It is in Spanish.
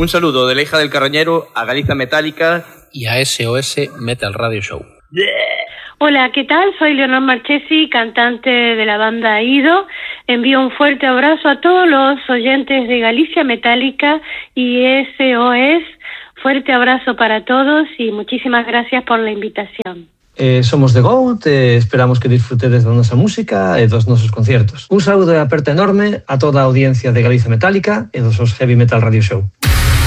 Un saludo de la hija del carroñero a Galiza Metálica y a SOS Metal Radio Show. Hola, ¿qué tal? Soy Leonor Marchesi, cantante de la banda Ido. Envío un fuerte abrazo a todos los oyentes de Galicia Metálica y SOS. Fuerte abrazo para todos y muchísimas gracias por la invitación. Somos The Goat, esperamos que disfrutedes da nosa música e dos nosos concertos. Un saúdo e aperta enorme a toda a audiencia de Galicia Metálica e dos Heavy Metal Radio Show.